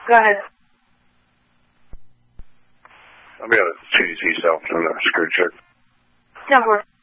Go ahead. I've got a CDC cell phone, a screw check. 10-4.